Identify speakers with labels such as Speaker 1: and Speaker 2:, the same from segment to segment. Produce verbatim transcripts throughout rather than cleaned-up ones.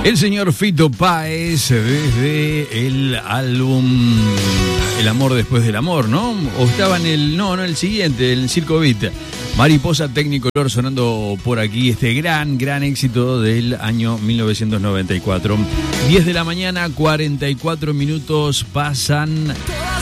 Speaker 1: El señor Fito Páez desde el álbum El amor después del amor, ¿no? O estaba en el, no, no, el siguiente, el Circo Beat. Mariposa Technicolor sonando por aquí, este gran, gran éxito del año mil novecientos noventa y cuatro. diez de la mañana, cuarenta y cuatro minutos pasan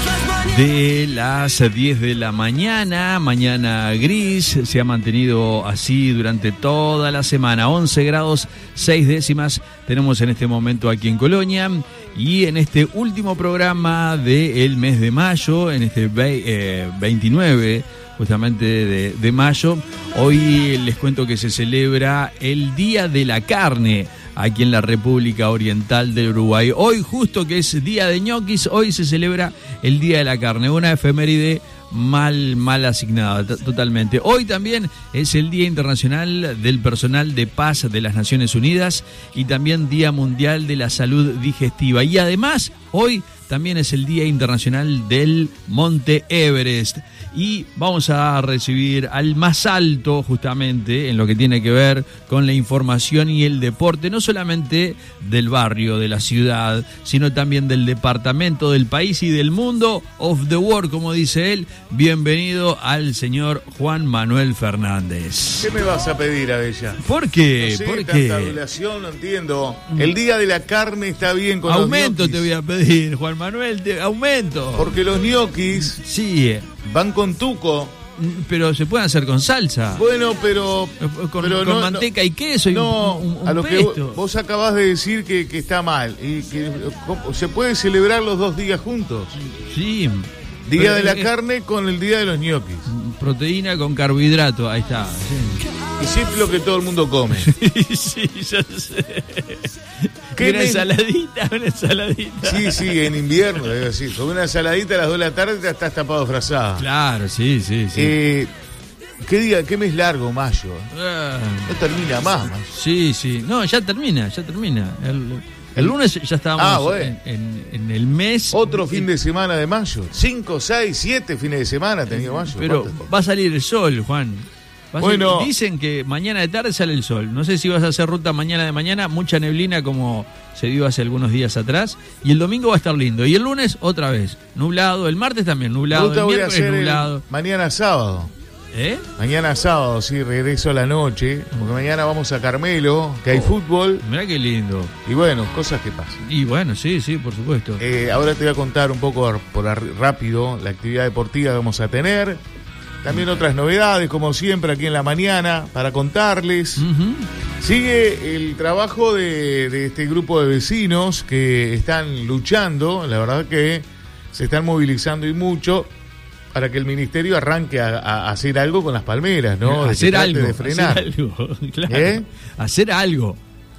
Speaker 1: de las diez de la mañana, mañana gris, se ha mantenido así durante toda la semana, once grados, seis décimas tenemos en este momento aquí en Colonia, y en este último programa del mes de mayo, en este eh, veintinueve justamente de, de mayo, hoy les cuento que se celebra el Día de la Carne aquí en la República Oriental del Uruguay. Hoy, justo que es Día de Ñoquis, hoy se celebra el Día de la Carne, una efeméride mal, mal asignada, t- totalmente. Hoy también es el Día Internacional del Personal de Paz de las Naciones Unidas y también Día Mundial de la Salud Digestiva. Y además, hoy también es el Día Internacional del Monte Everest. Y vamos a recibir al más alto justamente en lo que tiene que ver con la información y el deporte, no solamente del barrio, de la ciudad, sino también del departamento, del país y del mundo, of the world, como dice él. Bienvenido al señor Juan Manuel Fernández.
Speaker 2: ¿Qué me vas a pedir, Abella?
Speaker 1: ¿Por qué?
Speaker 2: No sé,
Speaker 1: ¿Por
Speaker 2: tanta
Speaker 1: qué?
Speaker 2: adulación, no entiendo. El Día de la Carne está bien con
Speaker 1: Aumento
Speaker 2: los ñoquis.
Speaker 1: te voy a pedir, Juan Manuel, te, aumento.
Speaker 2: Porque los ñoquis
Speaker 1: Sí,
Speaker 2: van con tuco.
Speaker 1: pero se pueden hacer con salsa.
Speaker 2: Bueno, pero...
Speaker 1: Con,
Speaker 2: pero
Speaker 1: con
Speaker 2: no,
Speaker 1: manteca y queso y
Speaker 2: no,
Speaker 1: un, un, un
Speaker 2: a lo que
Speaker 1: pesto.
Speaker 2: vos, vos acabás de decir que, que está mal. Y que ¿cómo? Se puede celebrar los dos días juntos.
Speaker 1: Sí.
Speaker 2: Día
Speaker 1: Pero
Speaker 2: de la
Speaker 1: es-
Speaker 2: carne con el Día de los ñoquis.
Speaker 1: Proteína con carbohidrato, ahí está.
Speaker 2: Y siempre lo que todo el mundo come.
Speaker 1: Sí, sí, yo sé.
Speaker 2: ¿Qué
Speaker 1: Una
Speaker 2: me-
Speaker 1: ensaladita, una ensaladita.
Speaker 2: Sí, sí, en invierno, debo decir. Con una saladita a las dos de la tarde ya estás tapado de frazada.
Speaker 1: Claro, sí, sí, sí.
Speaker 2: Eh, ¿Qué día, qué mes largo, mayo?
Speaker 1: Ah,
Speaker 2: No termina más, mayo.
Speaker 1: sí, sí. No, ya termina, ya termina. El, el lunes ya estábamos
Speaker 2: Ah, bueno.
Speaker 1: en, en- en el mes.
Speaker 2: Otro fin de semana de mayo. Cinco, seis, siete fines de semana ha tenido mayo.
Speaker 1: Pero
Speaker 2: ¿Cuánto?
Speaker 1: va a salir el sol, Juan. Va a
Speaker 2: Bueno.
Speaker 1: salir- dicen que mañana de tarde sale el sol. No sé si vas a hacer ruta mañana de mañana, mucha neblina como se dio hace algunos días atrás. Y el domingo va a estar lindo. Y el lunes otra vez, nublado. El martes también nublado.
Speaker 2: Ruta
Speaker 1: El
Speaker 2: voy a
Speaker 1: miércoles
Speaker 2: hacer el-
Speaker 1: nublado.
Speaker 2: mañana sábado.
Speaker 1: ¿Eh?
Speaker 2: Mañana sábado, sí, regreso a la noche. Porque mañana vamos a Carmelo, que hay fútbol.
Speaker 1: Mirá qué lindo.
Speaker 2: Y bueno, cosas que pasan.
Speaker 1: Y bueno, sí, sí, por supuesto.
Speaker 2: Eh, ahora te voy a contar un poco por ar- rápido la actividad deportiva que vamos a tener. También otras novedades, como siempre, aquí en la mañana, para contarles.
Speaker 1: Ujú.
Speaker 2: Sigue el trabajo de, de este grupo de vecinos que están luchando, la verdad que se están movilizando y mucho para que el ministerio arranque a, a hacer algo con las palmeras, ¿no? De que
Speaker 1: hacer
Speaker 2: trate
Speaker 1: algo.
Speaker 2: de frenar.
Speaker 1: Hacer algo, claro.
Speaker 2: ¿Eh?
Speaker 1: Hacer algo.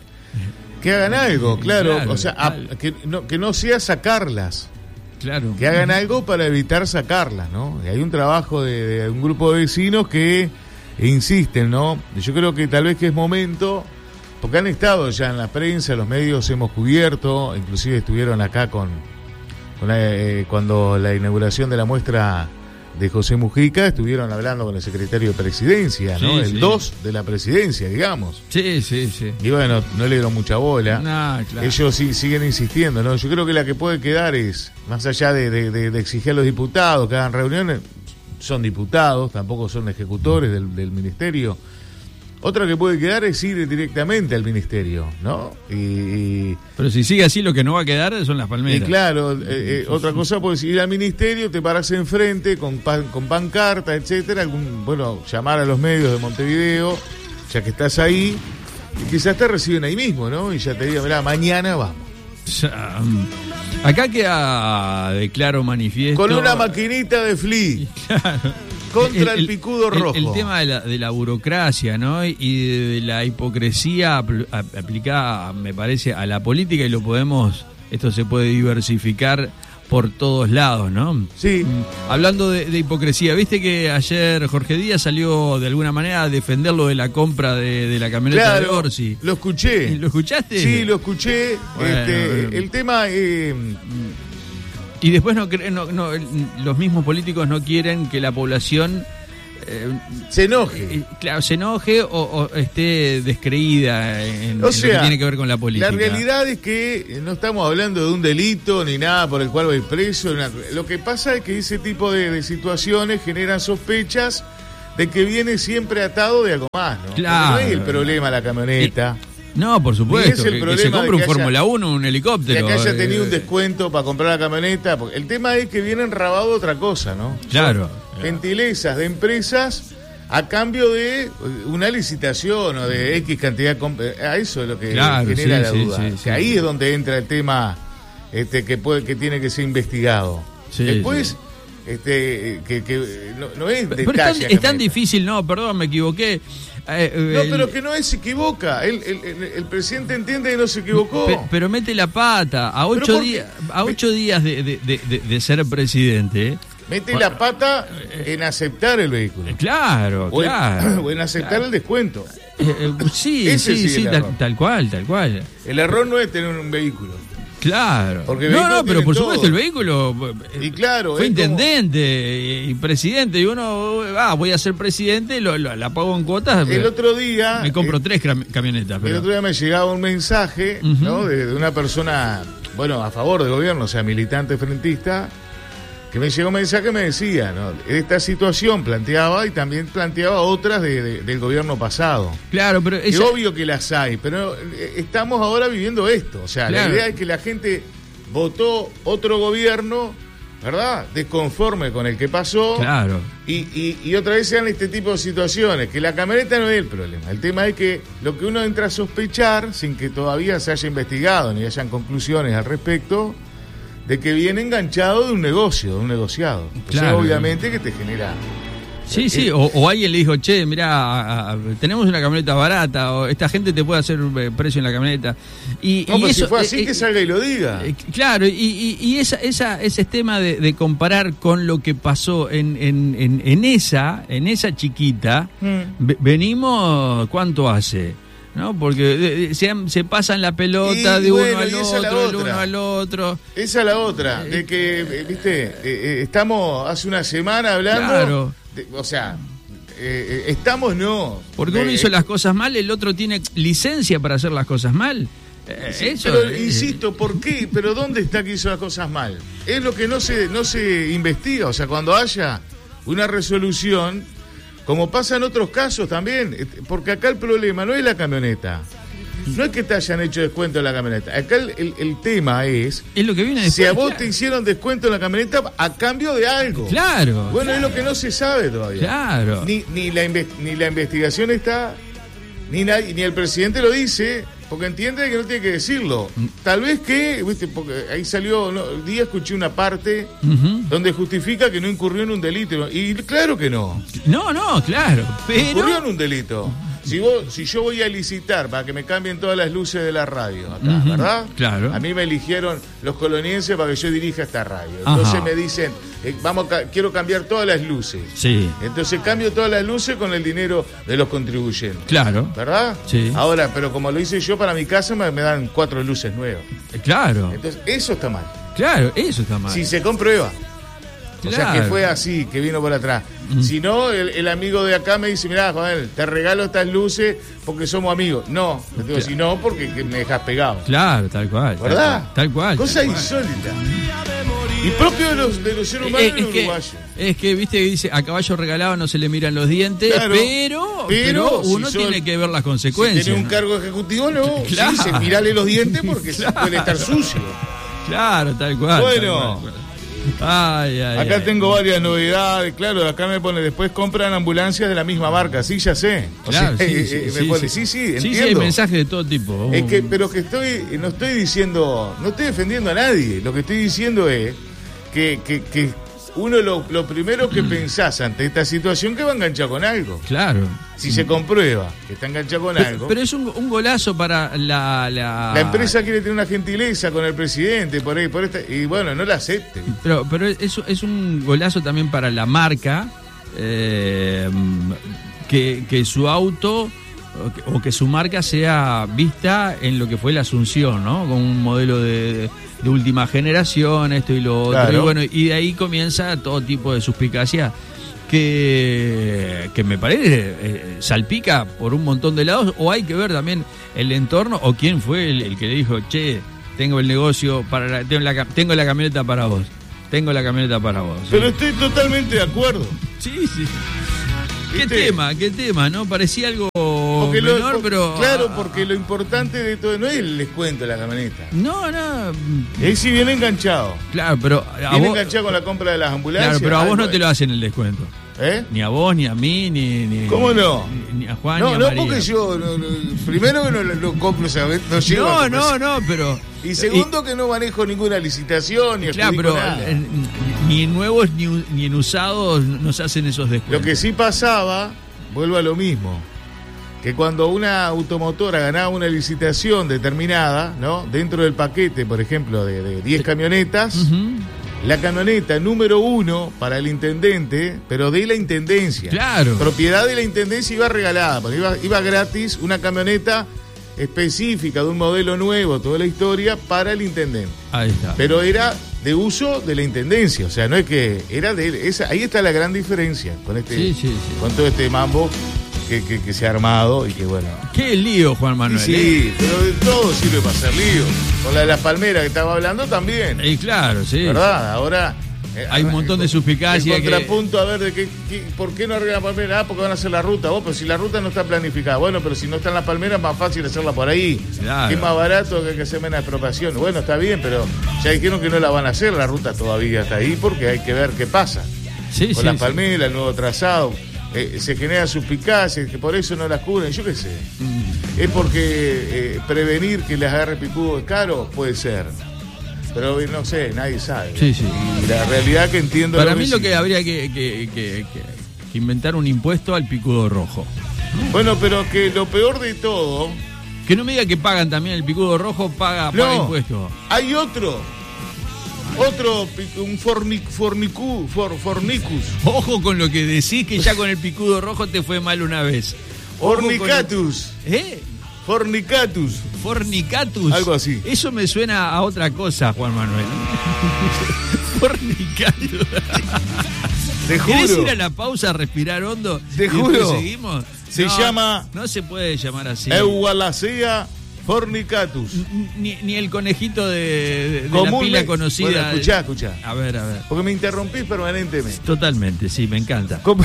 Speaker 2: Que hagan algo, claro.
Speaker 1: Claro,
Speaker 2: o sea, a-
Speaker 1: claro.
Speaker 2: que, no, que no sea sacarlas.
Speaker 1: Claro.
Speaker 2: Que hagan algo para evitar sacarlas, ¿no? Y hay un trabajo de, de un grupo de vecinos que insisten, ¿no? Yo creo que tal vez que es momento, porque han estado ya en la prensa, los medios hemos cubierto, inclusive estuvieron acá con, con la, eh, cuando la inauguración de la muestra de José Mujica, estuvieron hablando con el secretario de Presidencia, ¿no?
Speaker 1: Sí,
Speaker 2: el
Speaker 1: sí.
Speaker 2: dos de la Presidencia, digamos.
Speaker 1: Sí, sí, sí.
Speaker 2: Y bueno, no le dieron mucha bola.
Speaker 1: No, claro.
Speaker 2: Ellos sí siguen insistiendo, ¿no? Yo creo que la que puede quedar es, más allá de, de, de, de exigir a los diputados que hagan reuniones, son diputados, tampoco son ejecutores del, del ministerio. Otra que puede quedar es ir directamente al ministerio, ¿no? Y, y,
Speaker 1: Pero si sigue así, lo que no va a quedar son las
Speaker 2: y
Speaker 1: palmeras.
Speaker 2: claro, eh, eh, otra cosa puede ir al ministerio, te paras enfrente con, pan, con pancarta, etcétera, algún, bueno, llamar a los medios de Montevideo, ya que estás ahí, y quizás te reciben ahí mismo, ¿no? Y ya te digan, mirá, mañana vamos.
Speaker 1: Ya, um, acá queda de claro manifiesto.
Speaker 2: Con una maquinita de flea. Contra el, el picudo
Speaker 1: el,
Speaker 2: rojo.
Speaker 1: El tema de la, de la burocracia, ¿no? Y de la hipocresía apl- aplicada, me parece, a la política, y lo podemos, esto se puede diversificar por todos lados, ¿no?
Speaker 2: Sí.
Speaker 1: Hablando de, de hipocresía, viste que ayer Jorge Díaz salió de alguna manera a defender lo de la compra de, de la camioneta
Speaker 2: Claro,
Speaker 1: de Orsi.
Speaker 2: lo escuché.
Speaker 1: ¿Lo escuchaste?
Speaker 2: Sí, lo escuché.
Speaker 1: Bueno,
Speaker 2: este,
Speaker 1: bueno.
Speaker 2: El tema... Eh,
Speaker 1: Y después no, cre- no, no, los mismos políticos no quieren que la población eh,
Speaker 2: se enoje.
Speaker 1: Eh, claro, se enoje o, o esté descreída en,
Speaker 2: o
Speaker 1: en
Speaker 2: sea,
Speaker 1: lo que tiene que ver con la política.
Speaker 2: La realidad es que no estamos hablando de un delito ni nada por el cual va a ir preso. Nada. Lo que pasa es que ese tipo de, de situaciones generan sospechas de que viene siempre atado de algo más, ¿no?
Speaker 1: Claro.
Speaker 2: Porque no es el problema la camioneta.
Speaker 1: No, por supuesto,
Speaker 2: el
Speaker 1: que, que se compre un Fórmula uno, un helicóptero.
Speaker 2: Que haya tenido
Speaker 1: eh,
Speaker 2: un descuento para comprar la camioneta. Porque el tema es que vienen rabado otra cosa, ¿no?
Speaker 1: Claro.
Speaker 2: Son gentilezas de empresas a cambio de una licitación o de X cantidad. A eso es lo que
Speaker 1: claro,
Speaker 2: genera
Speaker 1: sí,
Speaker 2: la
Speaker 1: sí,
Speaker 2: duda.
Speaker 1: sí,
Speaker 2: que
Speaker 1: sí.
Speaker 2: ahí es donde entra el tema este, que, puede, que tiene que ser investigado.
Speaker 1: Sí,
Speaker 2: Después...
Speaker 1: sí.
Speaker 2: Este, que, que no, no es
Speaker 1: pero
Speaker 2: detalle.
Speaker 1: es tan, es tan difícil, no, perdón, me equivoqué. Eh,
Speaker 2: no,
Speaker 1: el,
Speaker 2: pero que no es, se equivoca. El, el, el, el presidente entiende que no se equivocó.
Speaker 1: Pe, pero mete la pata. A ocho, días, a ocho días de, de, de, de ser presidente.
Speaker 2: Mete la pata en aceptar el vehículo.
Speaker 1: Claro,
Speaker 2: o
Speaker 1: claro.
Speaker 2: En, o en aceptar
Speaker 1: claro.
Speaker 2: el descuento.
Speaker 1: Eh, eh, sí,
Speaker 2: Ese
Speaker 1: sí,
Speaker 2: sí,
Speaker 1: sí,
Speaker 2: el
Speaker 1: tal, tal cual, tal cual.
Speaker 2: El error no es tener un vehículo.
Speaker 1: Claro.
Speaker 2: Porque
Speaker 1: no, no, pero por
Speaker 2: todo.
Speaker 1: supuesto el vehículo
Speaker 2: y claro,
Speaker 1: fue intendente
Speaker 2: como...
Speaker 1: y presidente y uno, ah, voy a ser presidente, lo, lo, la pago en cuotas.
Speaker 2: El otro día...
Speaker 1: Me compro
Speaker 2: eh,
Speaker 1: tres camionetas. Pero...
Speaker 2: El otro día me llegaba un mensaje, uh-huh. ¿no? de, de una persona, bueno, a favor del gobierno, o sea, militante frentista, que me llegó un mensaje que me decía, ¿no? Esta situación planteaba y también planteaba otras de, de, del gobierno pasado.
Speaker 1: Claro, pero
Speaker 2: es
Speaker 1: esa...
Speaker 2: obvio que las hay, pero estamos ahora viviendo esto. O sea, claro. La idea es que la gente votó otro gobierno, ¿verdad? Desconforme con el que pasó.
Speaker 1: Claro.
Speaker 2: Y, y, y otra vez sean este tipo de situaciones, que la camioneta no es el problema. El tema es que lo que uno entra a sospechar, sin que todavía se haya investigado ni hayan conclusiones al respecto, de que viene enganchado de un negocio, de un negociado. Entonces, claro. Obviamente que te genera...
Speaker 1: Sí, sí, o, o alguien le dijo, che, mirá, tenemos una camioneta barata, o esta gente te puede hacer precio en la camioneta. Y,
Speaker 2: no,
Speaker 1: y
Speaker 2: pero
Speaker 1: eso,
Speaker 2: si fue así,
Speaker 1: eh,
Speaker 2: que salga y lo diga.
Speaker 1: Eh, claro, y, y, y esa, esa, ese tema de, de comparar con lo que pasó en, en, en, en esa, en esa chiquita, mm. venimos, ¿cuánto hace? ¿No? Porque se, se pasan la pelota y, de bueno, uno al otro, del uno al otro.
Speaker 2: Esa es la otra, de que, viste, eh, eh, estamos hace una semana hablando...
Speaker 1: Claro.
Speaker 2: De, o sea, eh, estamos no.
Speaker 1: Porque
Speaker 2: de,
Speaker 1: uno hizo las cosas mal, el otro tiene licencia para hacer las cosas mal. Eh,
Speaker 2: sí,
Speaker 1: eso,
Speaker 2: pero
Speaker 1: eh,
Speaker 2: insisto, ¿por qué? ¿Pero dónde está que hizo las cosas mal? Es lo que no se, no se investiga. O sea, cuando haya una resolución, como pasa en otros casos también, porque acá el problema no es la camioneta. No es que te hayan hecho descuento en la camioneta. Acá el, el, el tema es...
Speaker 1: Es lo que viene después,
Speaker 2: si a vos
Speaker 1: claro.
Speaker 2: te hicieron descuento en la camioneta a cambio de algo.
Speaker 1: Claro.
Speaker 2: Bueno,
Speaker 1: claro.
Speaker 2: es lo que no se sabe todavía.
Speaker 1: Claro.
Speaker 2: Ni, ni, la, ni la investigación está, ni, nadie, ni el presidente lo dice, porque entiende que no tiene que decirlo. Tal vez que, viste, porque ahí salió, no, el día escuché una parte uh-huh. donde justifica que no incurrió en un delito. Y claro que no.
Speaker 1: No, no, claro. Pero...
Speaker 2: Incurrió en un delito. Si, vos, si yo voy a licitar para que me cambien todas las luces de la radio acá, uh-huh, ¿verdad?
Speaker 1: Claro.
Speaker 2: A mí me eligieron los colonienses para que yo dirija esta radio. Entonces Ajá. me dicen, eh, vamos, a, quiero cambiar todas las luces.
Speaker 1: Sí.
Speaker 2: Entonces cambio todas las luces con el dinero de los contribuyentes.
Speaker 1: Claro.
Speaker 2: ¿Verdad?
Speaker 1: Sí.
Speaker 2: Ahora, pero como lo hice yo para mi casa, me, me dan cuatro luces nuevas.
Speaker 1: Claro.
Speaker 2: Entonces, eso está mal.
Speaker 1: Claro, eso está mal.
Speaker 2: Si se comprueba.
Speaker 1: Claro.
Speaker 2: O sea, que fue así, que vino por atrás. Mm. Si no, el, el amigo de acá me dice, mirá, Joel, te regalo estas luces porque somos amigos. No, te digo, si no, porque me dejas pegado.
Speaker 1: Claro, tal cual.
Speaker 2: ¿Verdad?
Speaker 1: Tal cual.
Speaker 2: Cosa
Speaker 1: tal cual.
Speaker 2: insólita. Y propio de los, de los seres humanos
Speaker 1: es, es
Speaker 2: uruguayos.
Speaker 1: Que, es que, viste, que dice, a caballo regalado no se le miran los dientes,
Speaker 2: claro,
Speaker 1: pero, pero, pero uno si tiene son, que ver las consecuencias.
Speaker 2: Si tiene un
Speaker 1: ¿no?
Speaker 2: cargo ejecutivo, no.
Speaker 1: Claro.
Speaker 2: Sí, se mirale los dientes porque
Speaker 1: claro.
Speaker 2: puede estar sucio.
Speaker 1: Claro, tal cual.
Speaker 2: Bueno.
Speaker 1: Tal cual. Ay, ay,
Speaker 2: acá
Speaker 1: ay,
Speaker 2: tengo
Speaker 1: ay.
Speaker 2: varias novedades, claro, acá me pone, después compran ambulancias de la misma marca, sí, ya sé. O
Speaker 1: claro,
Speaker 2: sea,
Speaker 1: sí,
Speaker 2: eh,
Speaker 1: sí,
Speaker 2: eh,
Speaker 1: sí,
Speaker 2: me pone,
Speaker 1: sí,
Speaker 2: sí, sí,
Speaker 1: sí,
Speaker 2: entiendo.
Speaker 1: sí, hay mensajes de todo tipo.
Speaker 2: Es que, pero que estoy, no estoy diciendo, no estoy defendiendo a nadie, lo que estoy diciendo es que, que, que uno lo, lo primero que pensás ante esta situación que va enganchado con algo.
Speaker 1: Claro.
Speaker 2: Si se comprueba que está enganchado con
Speaker 1: pero,
Speaker 2: algo.
Speaker 1: Pero es un, un golazo para la, la...
Speaker 2: La empresa quiere tener una gentileza con el presidente, por ahí, por esta, y bueno, no la acepte.
Speaker 1: Pero, pero es, es un golazo también para la marca, eh, que, que su auto o que, o que su marca sea vista en lo que fue la Asunción, ¿no? Con un modelo de, de última generación, esto y lo otro. Claro. Y bueno, y de ahí comienza todo tipo de suspicacia que, que me parece eh, salpica por un montón de lados, o hay que ver también el entorno o quién fue el, el que le dijo, che, tengo el negocio, para la, tengo, la, tengo la camioneta para vos, tengo la camioneta para vos.
Speaker 2: Pero ¿sí? Estoy totalmente de acuerdo.
Speaker 1: Sí, sí. ¿Qué tema? ¿Qué tema? ¿No? Parecía algo porque menor,
Speaker 2: lo,
Speaker 1: pero...
Speaker 2: Claro, porque lo importante de todo no es el descuento de la camioneta.
Speaker 1: No, no.
Speaker 2: Es si viene enganchado.
Speaker 1: Claro, pero...
Speaker 2: A viene vos, enganchado con la compra de las ambulancias.
Speaker 1: Claro, pero a vos no te lo hacen el descuento.
Speaker 2: ¿Eh?
Speaker 1: Ni a vos, ni a mí, ni... ni
Speaker 2: ¿Cómo no?
Speaker 1: Ni, ni a Juan,
Speaker 2: no,
Speaker 1: ni a
Speaker 2: no,
Speaker 1: María.
Speaker 2: No, porque yo... No, no, primero que no lo compro, o sea, no llego
Speaker 1: No,
Speaker 2: a
Speaker 1: no, no, pero...
Speaker 2: Y segundo y, que no manejo ninguna licitación, ni
Speaker 1: claro, pero
Speaker 2: nada.
Speaker 1: En, ni en nuevos ni, ni en usados nos hacen esos descuentos.
Speaker 2: Lo que sí pasaba... Vuelvo a lo mismo, que cuando una automotora ganaba una licitación determinada, ¿no? Dentro del paquete, por ejemplo, de, de diez camionetas, uh-huh. La camioneta número uno para el intendente, pero de la intendencia,
Speaker 1: claro.
Speaker 2: Propiedad de la intendencia, iba regalada, porque iba, iba gratis una camioneta específica de un modelo nuevo, toda la historia, para el intendente.
Speaker 1: Ahí está.
Speaker 2: Pero era de uso de la intendencia, o sea, no es que era de esa, ahí está la gran diferencia con este,
Speaker 1: sí, sí, sí.
Speaker 2: con todo este mambo que, que, que se ha armado y que bueno.
Speaker 1: Qué lío, Juan Manuel.
Speaker 2: Sí,
Speaker 1: ¿eh?
Speaker 2: Pero de todo sirve para hacer lío. Con la de las palmeras que estaba hablando también.
Speaker 1: Y claro, sí.
Speaker 2: ¿Verdad? Ahora
Speaker 1: eh, hay un montón de suspicacia.
Speaker 2: El contrapunto, que... a ver, de qué, qué, ¿por qué no arreglan la palmera? Ah, porque van a hacer la ruta. Vos, pero si la ruta no está planificada. Bueno, pero si no están las palmeras, es más fácil hacerla por ahí.
Speaker 1: Claro.
Speaker 2: Que es más barato que, que hacer menos expropiación. Bueno, está bien, pero ya dijeron que no la van a hacer la ruta todavía hasta ahí, porque hay que ver qué pasa.
Speaker 1: Sí,
Speaker 2: con
Speaker 1: sí,
Speaker 2: las
Speaker 1: sí.
Speaker 2: palmeras, el nuevo trazado. Eh, se genera suspicacia, que por eso no las cubren, yo qué sé. Mm. Es porque eh, prevenir que les agarre picudo es caro, puede ser. Pero no sé, nadie sabe.
Speaker 1: Sí, sí.
Speaker 2: Y la realidad que entiendo...
Speaker 1: Para mí
Speaker 2: vecinos.
Speaker 1: lo que habría que, que, que, que inventar un impuesto al picudo rojo.
Speaker 2: Bueno, pero que lo peor de todo...
Speaker 1: Que no me diga que pagan también el picudo rojo, paga, paga
Speaker 2: no,
Speaker 1: impuesto.
Speaker 2: Hay otro... Otro, un fornic, fornicu, for, fornicus.
Speaker 1: Ojo con lo que decís, que ya con el picudo rojo te fue mal una vez.
Speaker 2: Fornicatus.
Speaker 1: El... ¿Eh?
Speaker 2: Fornicatus.
Speaker 1: Fornicatus.
Speaker 2: Algo así.
Speaker 1: Eso me suena a otra cosa, Juan Manuel. Fornicatus.
Speaker 2: Te juro.
Speaker 1: ¿Querés ir a la pausa a respirar hondo?
Speaker 2: Te juro.
Speaker 1: ¿Seguimos?
Speaker 2: Se
Speaker 1: no,
Speaker 2: llama...
Speaker 1: No se puede llamar así.
Speaker 2: Eualacea fornicatus.
Speaker 1: Ni, ni el conejito de, de, de la pila conocida.
Speaker 2: Bueno, escuchá, escuchá.
Speaker 1: A ver, a ver.
Speaker 2: Porque me interrumpís permanentemente.
Speaker 1: Totalmente, sí, me encanta.
Speaker 2: ¿Cómo?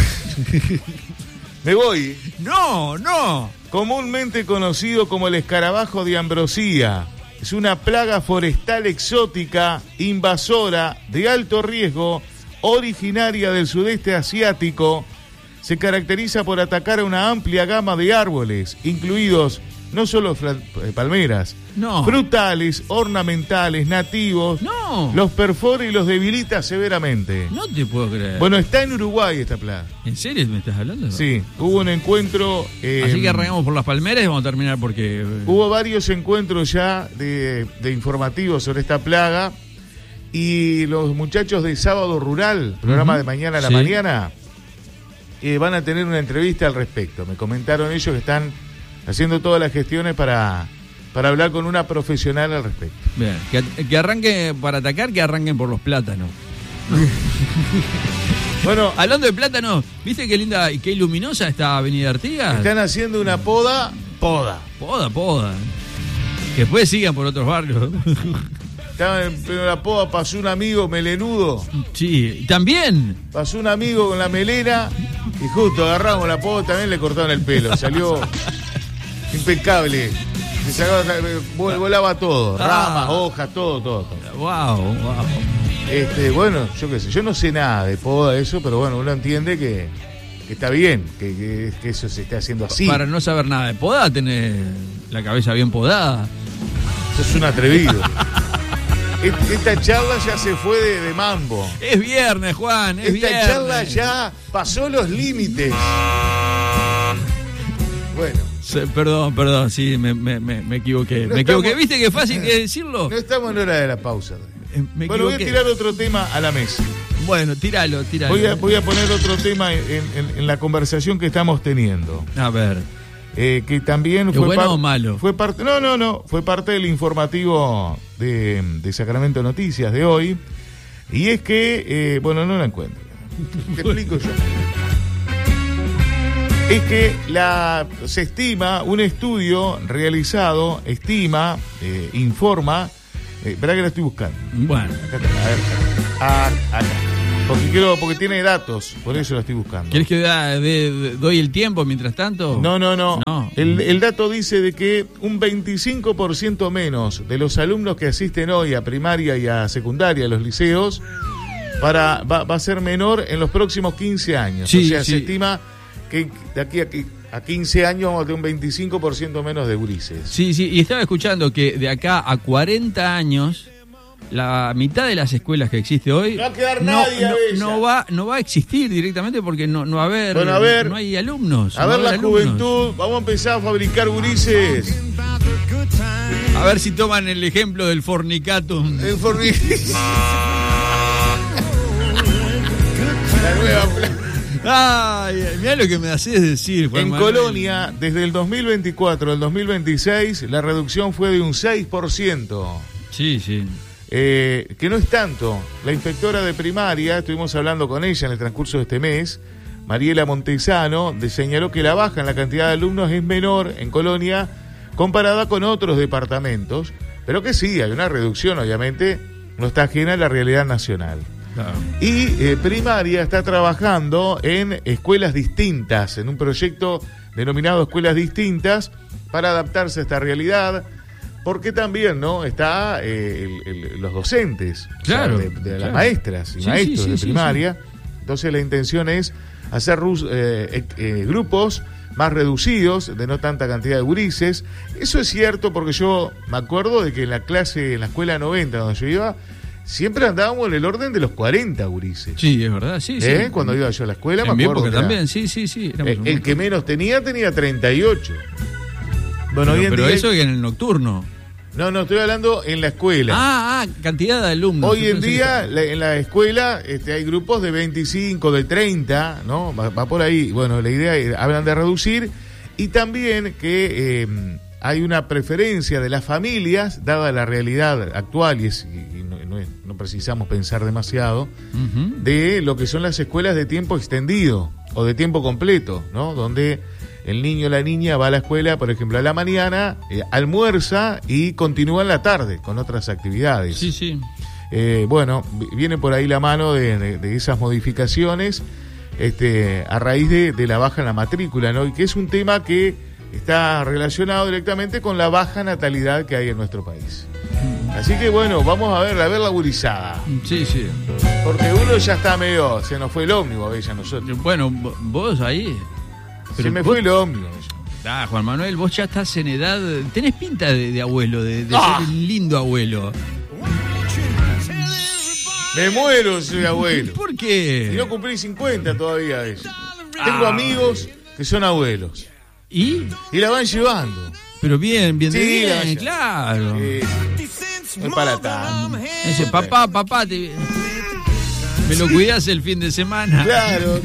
Speaker 2: Me voy.
Speaker 1: No, no.
Speaker 2: Comúnmente conocido como el escarabajo de Ambrosía. Es una plaga forestal exótica, invasora, de alto riesgo, originaria del sudeste asiático. Se caracteriza por atacar a una amplia gama de árboles, incluidos no solo palmeras,
Speaker 1: no.
Speaker 2: frutales, ornamentales, nativos.
Speaker 1: No.
Speaker 2: Los perfora y los debilita severamente.
Speaker 1: No te puedo creer.
Speaker 2: Bueno, está en Uruguay esta plaga.
Speaker 1: ¿En serio me estás hablando?
Speaker 2: Sí, hubo un encuentro... Eh,
Speaker 1: Así que arrancamos por las palmeras y vamos a terminar porque...
Speaker 2: Hubo varios encuentros ya de, de informativos sobre esta plaga y los muchachos de Sábado Rural, programa uh-huh. de mañana a la sí. mañana, eh, van a tener una entrevista al respecto. Me comentaron ellos que están haciendo todas las gestiones para, para hablar con una profesional al respecto.
Speaker 1: Bien, que, que arranquen para atacar, que arranquen por los plátanos. Bueno, hablando de plátanos, ¿viste qué linda y qué luminosa esta Avenida Artigas?
Speaker 2: Están haciendo una poda, poda.
Speaker 1: Poda, poda. Que después sigan por otros barrios.
Speaker 2: Estaban en pleno la poda, pasó un amigo melenudo.
Speaker 1: Sí, también.
Speaker 2: Pasó un amigo con la melena y justo agarramos la poda, también le cortaron el pelo. Salió impecable. Se sacaba, volaba todo, ah. ramas, hojas, todo, todo, todo.
Speaker 1: Wow, wow.
Speaker 2: Este, bueno, yo qué sé, yo no sé nada de poda, eso, pero bueno, uno entiende que, que está bien, que, que, que eso se esté haciendo así.
Speaker 1: Para no saber nada de poda, tenés la cabeza bien podada.
Speaker 2: Sos un atrevido. Esta charla ya se fue de, de mambo.
Speaker 1: Es viernes, Juan, es
Speaker 2: Esta
Speaker 1: viernes.
Speaker 2: Esta charla ya pasó los límites. Bueno.
Speaker 1: Sí, perdón, perdón, sí, me, me, me, me equivoqué. No me estamos, equivoqué, ¿viste qué fácil que decirlo?
Speaker 2: No estamos en hora de la pausa.
Speaker 1: Me
Speaker 2: bueno, voy a tirar otro tema a la mesa.
Speaker 1: Bueno, tíralo, tíralo.
Speaker 2: Voy a, voy a poner otro tema en, en, en la conversación que estamos teniendo.
Speaker 1: A ver.
Speaker 2: Eh, que también
Speaker 1: ¿Es
Speaker 2: fue
Speaker 1: bueno
Speaker 2: par-
Speaker 1: o malo?
Speaker 2: Fue parte, no, no, no, fue parte del informativo de, de Sacramento Noticias de hoy. Y es que, eh, bueno, no la encuentro. Te explico yo. Es que la, se estima, un estudio realizado, estima, eh, informa, eh, espera que lo estoy buscando.
Speaker 1: Bueno.
Speaker 2: Acá está, a ver, acá, acá. Porque quiero, porque tiene datos, por eso lo estoy buscando.
Speaker 1: ¿Quieres que da, de, de, doy el tiempo mientras tanto?
Speaker 2: No, no, no.
Speaker 1: no.
Speaker 2: El, el dato dice de que un veinticinco por ciento menos de los alumnos que asisten hoy a primaria y a secundaria, a los liceos, para va, va a ser menor en los próximos quince años.
Speaker 1: Sí,
Speaker 2: o sea,
Speaker 1: sí.
Speaker 2: se estima que de aquí a, a quince años vamos a tener un veinticinco por ciento menos de gurises.
Speaker 1: Sí, sí, y estaba escuchando que de acá a cuarenta años, la mitad de las escuelas que existe hoy
Speaker 2: no va a quedar
Speaker 1: no,
Speaker 2: nadie,
Speaker 1: no,
Speaker 2: Bella.
Speaker 1: no va no va a existir directamente porque no, no va a haber,
Speaker 2: bueno, a ver,
Speaker 1: no hay alumnos.
Speaker 2: A
Speaker 1: no
Speaker 2: ver
Speaker 1: va
Speaker 2: la
Speaker 1: haber alumnos.
Speaker 2: juventud, vamos a empezar a fabricar gurises.
Speaker 1: A ver si toman el ejemplo del fornicatum.
Speaker 2: El fornicatum. La nueva planta.
Speaker 1: Ay, mirá lo que me haces decir, Juan
Speaker 2: En
Speaker 1: Manuel.
Speaker 2: Colonia, desde el dos mil veinticuatro al dos mil veintiséis, la reducción fue de un seis por ciento.
Speaker 1: Sí, sí.
Speaker 2: Eh, que no es tanto. La inspectora de primaria, estuvimos hablando con ella en el transcurso de este mes, Mariela Montesano, de, señaló que la baja en la cantidad de alumnos es menor en Colonia comparada con otros departamentos, pero que sí, hay una reducción, obviamente, no está ajena a la realidad nacional.
Speaker 1: Claro.
Speaker 2: Y eh, primaria está trabajando en escuelas distintas, en un proyecto denominado Escuelas Distintas, para adaptarse a esta realidad, porque también no está eh, el, el, los docentes,
Speaker 1: claro,
Speaker 2: o sea, de, de las
Speaker 1: claro.
Speaker 2: maestras y
Speaker 1: Sí,
Speaker 2: maestros
Speaker 1: sí,
Speaker 2: de
Speaker 1: sí,
Speaker 2: primaria.
Speaker 1: sí, sí.
Speaker 2: Entonces la intención es hacer eh, eh, grupos más reducidos, de no tanta cantidad de gurises. Eso es cierto porque yo me acuerdo de que en la clase, en la escuela noventa donde yo iba, siempre andábamos en el orden de los cuarenta gurises.
Speaker 1: Sí, es verdad, sí, sí.
Speaker 2: ¿Eh? Cuando iba yo a la escuela,
Speaker 1: en
Speaker 2: me
Speaker 1: mi
Speaker 2: acuerdo.
Speaker 1: época
Speaker 2: que era-
Speaker 1: también, sí, sí, sí. éramos
Speaker 2: eh,
Speaker 1: un
Speaker 2: el
Speaker 1: montón.
Speaker 2: que menos tenía, tenía treinta y ocho. Bueno,
Speaker 1: Pero,
Speaker 2: hoy en
Speaker 1: pero
Speaker 2: día-
Speaker 1: eso es en el nocturno.
Speaker 2: No, no, estoy hablando en la escuela.
Speaker 1: Ah, ah, cantidad de alumnos.
Speaker 2: Hoy
Speaker 1: Yo
Speaker 2: en
Speaker 1: pensé
Speaker 2: día, la- en la escuela, este, hay grupos de veinticinco, de treinta, ¿no? Va, va por ahí. Bueno, la idea es, hablan de reducir, y también que eh, hay una preferencia de las familias, dada la realidad actual, y, es, y no, no, es- no precisamos pensar demasiado,
Speaker 1: que- Ujú.
Speaker 2: de lo que son las escuelas de tiempo extendido o de tiempo completo, ¿no? Donde el niño o la niña va a la escuela, por ejemplo, a la mañana, eh, almuerza y continúa en la tarde con otras actividades.
Speaker 1: Sí, sí.
Speaker 2: Eh, bueno, vi- viene por ahí la mano de, de- de esas modificaciones este, a raíz de, de la baja en la matrícula, ¿no? Y que es un tema que está relacionado directamente con la baja natalidad que hay en nuestro país. Así que bueno, vamos a ver, a ver la gurizada.
Speaker 1: Sí, sí.
Speaker 2: Porque uno ya está medio, se nos fue el ómnibus a ver, ya nosotros.
Speaker 1: Bueno, vo- vos ahí.
Speaker 2: Se me
Speaker 1: vos-
Speaker 2: fue el ómnibus.
Speaker 1: Ah, Juan Manuel, vos ya estás en edad. Tenés pinta de, de abuelo, de, de
Speaker 2: Ah.
Speaker 1: ser un lindo abuelo.
Speaker 2: Me muero, soy abuelo.
Speaker 1: ¿Por qué?
Speaker 2: Y no cumplí cincuenta todavía. ¿Ves? Tengo
Speaker 1: Ah.
Speaker 2: amigos que son abuelos.
Speaker 1: ¿Y?
Speaker 2: Y la van llevando.
Speaker 1: Pero bien, bien de
Speaker 2: Sí,
Speaker 1: bien,
Speaker 2: vaya.
Speaker 1: claro.
Speaker 2: Eh, no es para tanto.
Speaker 1: Ese papá, papá, te... me lo cuidás el fin de semana.
Speaker 2: Claro.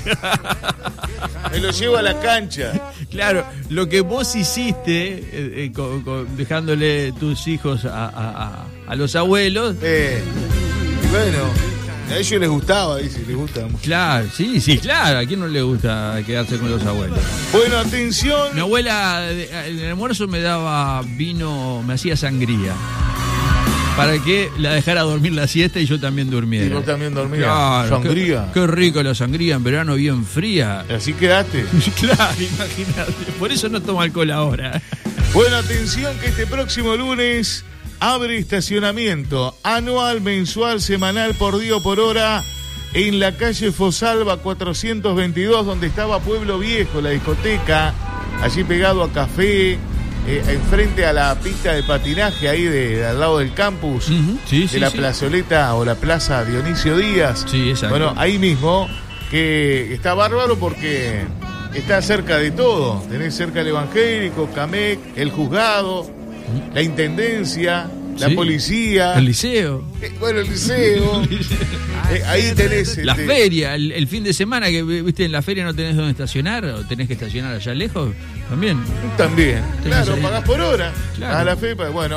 Speaker 2: Me lo llevo a la cancha.
Speaker 1: Claro, lo que vos hiciste, eh, eh, co- co- dejándole tus hijos a, a- a- a los abuelos,
Speaker 2: Eh, y bueno, a ellos les gustaba, dice, les gusta mucho.
Speaker 1: claro, sí, sí, claro, ¿a quién no le gusta quedarse con los abuelos?
Speaker 2: Bueno, atención.
Speaker 1: Mi abuela eh, en el almuerzo me daba vino, me hacía sangría, para que la dejara dormir la siesta y yo también
Speaker 2: Y
Speaker 1: durmiera.
Speaker 2: vos también dormías.
Speaker 1: Claro,
Speaker 2: Sangría.
Speaker 1: Qué, qué rico la sangría en verano, bien fría.
Speaker 2: Así quedaste.
Speaker 1: Claro, imagínate. Por eso no tomo alcohol ahora.
Speaker 2: Bueno, atención que este próximo lunes abre estacionamiento anual, mensual, semanal, por día o por hora en la calle Fosalva cuatrocientos veintidós, donde estaba Pueblo Viejo, la discoteca, allí pegado a Café, eh, enfrente a la pista de patinaje ahí de, de al lado del campus,
Speaker 1: Ujú, sí,
Speaker 2: de
Speaker 1: sí,
Speaker 2: la
Speaker 1: sí.
Speaker 2: plazoleta o la plaza Dionisio Díaz.
Speaker 1: Sí, exacto.
Speaker 2: Bueno, ahí mismo, que está bárbaro porque está cerca de todo. Tenés cerca el evangélico, Camec, el juzgado, la intendencia, la
Speaker 1: Sí.
Speaker 2: policía,
Speaker 1: El liceo.
Speaker 2: eh, bueno, el liceo. Eh, ahí tenés
Speaker 1: La
Speaker 2: este,
Speaker 1: feria, el, el fin de semana que viste en la feria no tenés dónde estacionar o tenés que estacionar allá lejos, también.
Speaker 2: también.
Speaker 1: Tenés
Speaker 2: Claro,
Speaker 1: ahí.
Speaker 2: pagás por hora.
Speaker 1: Claro.
Speaker 2: A la fe, pues, bueno,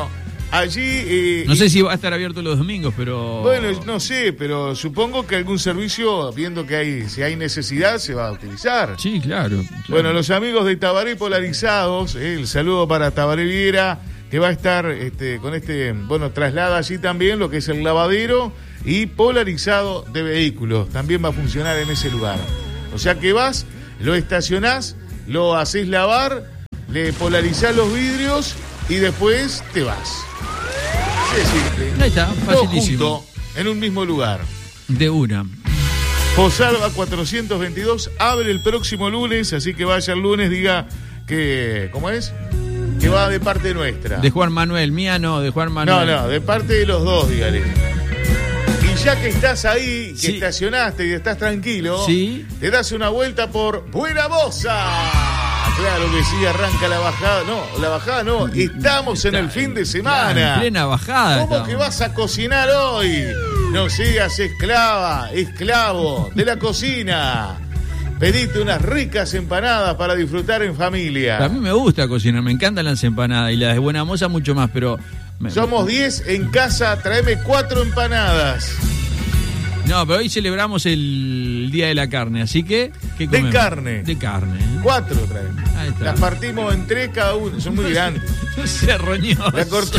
Speaker 2: allí... Eh,
Speaker 1: no sé si va a estar abierto los domingos, pero...
Speaker 2: Bueno, no sé, pero supongo que algún servicio, viendo que hay, si hay necesidad, se va a utilizar.
Speaker 1: Sí, claro. claro.
Speaker 2: Bueno, los amigos de Tabaré Polarizados, eh, el saludo para Tabaré Viera, que va a estar este, con este, bueno, traslada allí también lo que es el lavadero y polarizado de vehículos. También va a funcionar en ese lugar. O sea que vas, lo estacionás, lo haces lavar, le polarizás los vidrios y después te vas. Es simple.
Speaker 1: Ahí está, facilísimo.
Speaker 2: Todo junto, en un mismo lugar.
Speaker 1: De una.
Speaker 2: Posalva cuatrocientos veintidós abre el próximo lunes, así que vaya el lunes, diga que, ¿cómo es? Que va de parte nuestra.
Speaker 1: De Juan Manuel, mía no, de Juan Manuel.
Speaker 2: No, no, de parte de los dos, dígale. Y ya que estás ahí, que
Speaker 1: sí.
Speaker 2: estacionaste y estás tranquilo,
Speaker 1: sí.
Speaker 2: te das una vuelta por Buena Moza. Claro que sí, arranca la bajada. No, la bajada no, estamos en el fin de semana.
Speaker 1: Claro, en plena bajada.
Speaker 2: ¿Cómo
Speaker 1: estamos.
Speaker 2: que vas a cocinar hoy? No seas esclava, esclavo de la cocina. Pedite unas ricas empanadas para disfrutar en familia.
Speaker 1: A mí me gusta cocinar, me encantan las empanadas y las de Buena Moza mucho más, pero... Me...
Speaker 2: Somos diez en casa, tráeme cuatro empanadas.
Speaker 1: No, pero hoy celebramos el Día de la Carne, así que... ¿qué comemos?
Speaker 2: De carne.
Speaker 1: De carne.
Speaker 2: Cuatro traemos.
Speaker 1: Ahí está.
Speaker 2: Las partimos en tres cada uno, son muy grandes.
Speaker 1: No se roñoso.
Speaker 2: La corto...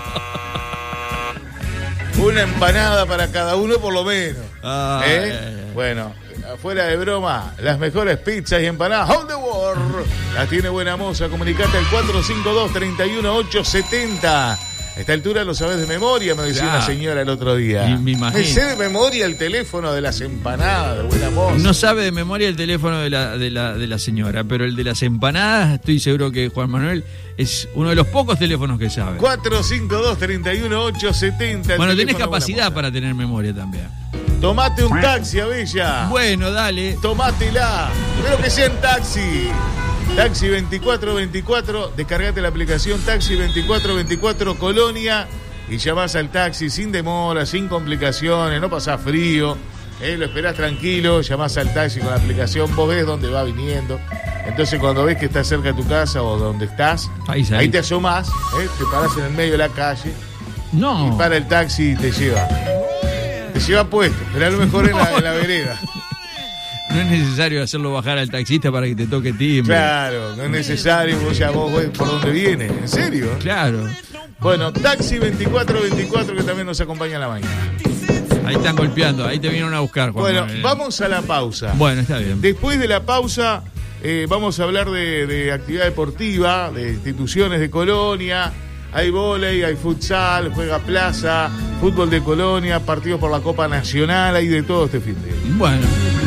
Speaker 2: Una empanada para cada uno por lo menos.
Speaker 1: Ah,
Speaker 2: ¿Eh?
Speaker 1: eh, eh.
Speaker 2: Bueno, fuera de broma, las mejores pizzas y empanadas on the world las tiene Buena Moza. Comunicate al cuatro cinco dos, tres uno ocho siete cero. A esta altura lo sabes de memoria, me decía
Speaker 1: claro.
Speaker 2: una señora el otro día.
Speaker 1: Y me imagino.
Speaker 2: Me sé de memoria el teléfono de las empanadas de Buena Moza.
Speaker 1: No sabe de memoria el teléfono de la, de, la, de la señora, pero el de las empanadas, estoy seguro que Juan Manuel es uno de los pocos teléfonos que sabe.
Speaker 2: cuatro cinco dos, tres uno ocho siete cero.
Speaker 1: Bueno, tenés capacidad para tener memoria también.
Speaker 2: Tomate un taxi, Abella.
Speaker 1: Bueno, dale.
Speaker 2: Tomátela. Pero que sea en taxi. Taxi veinticuatro veinticuatro, descargate la aplicación Taxi veinticuatro veinticuatro Colonia y llamás al taxi sin demora, sin complicaciones, no pasás frío, eh, lo esperás tranquilo, llamás al taxi con la aplicación, vos ves dónde va viniendo, entonces cuando ves que está cerca de tu casa o donde estás,
Speaker 1: ahí,
Speaker 2: ahí te asomás, eh, te parás en el medio de la calle
Speaker 1: no.
Speaker 2: y para el taxi y te lleva. Te lleva puesto, pero a lo mejor en, la, en la vereda.
Speaker 1: No es necesario hacerlo bajar al taxista para que te toque timbre.
Speaker 2: Claro, no es necesario, vos ya vos ves por dónde viene, ¿en serio?
Speaker 1: Claro.
Speaker 2: Bueno, Taxi veinticuatro veinticuatro que también nos acompaña en la mañana.
Speaker 1: Ahí están golpeando, ahí te vinieron a buscar, Juan
Speaker 2: Bueno,
Speaker 1: Manuel.
Speaker 2: vamos a la pausa.
Speaker 1: Bueno, está bien.
Speaker 2: Después de la pausa eh, vamos a hablar de, de actividad deportiva, de instituciones de Colonia. Hay vóley, hay futsal, juega Plaza, fútbol de Colonia, partidos por la Copa Nacional, hay de todo este fin de semana.
Speaker 1: Bueno.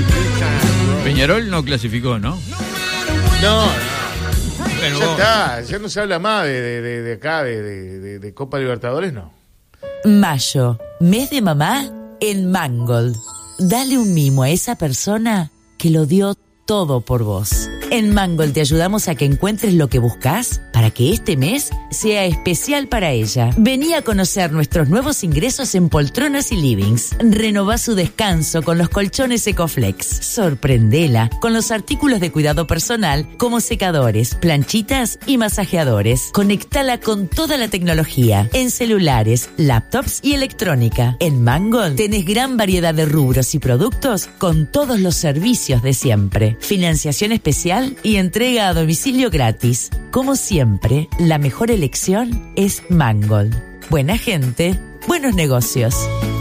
Speaker 1: Peñarol no clasificó, ¿no?
Speaker 2: No, no.
Speaker 1: Bueno,
Speaker 2: Ya
Speaker 1: vos...
Speaker 2: está, ya no se habla más de, de, de, de acá, de, de, de, de Copa Libertadores, no.
Speaker 3: Mayo, mes de mamá en Mangold. Dale un mimo a esa persona que lo dio todo por vos. En Mangold te ayudamos a que encuentres lo que buscas para que este mes sea especial para ella. Vení a conocer nuestros nuevos ingresos en poltronas y livings. Renová su descanso con los colchones Ecoflex. Sorprendela con los artículos de cuidado personal como secadores, planchitas y masajeadores. Conectala con toda la tecnología en celulares, laptops y electrónica. En Mangold tenés gran variedad de rubros y productos con todos los servicios de siempre. Financiación especial y entrega a domicilio gratis. Como siempre, la mejor elección es Mangold. Buena gente, buenos negocios.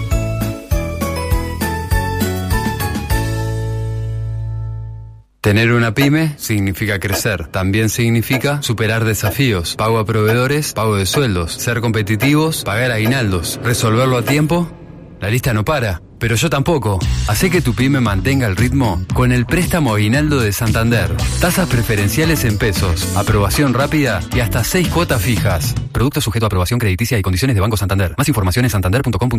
Speaker 4: Tener una pyme significa crecer. También significa superar desafíos, pago a proveedores, pago de sueldos, ser competitivos, pagar aguinaldos, resolverlo a tiempo. La lista no para, pero yo tampoco. Hacé que tu pyme mantenga el ritmo con el préstamo aguinaldo de Santander. Tasas preferenciales en pesos, aprobación rápida y hasta seis cuotas fijas. Producto sujeto a aprobación crediticia y condiciones de Banco Santander. Más información en santander punto com punto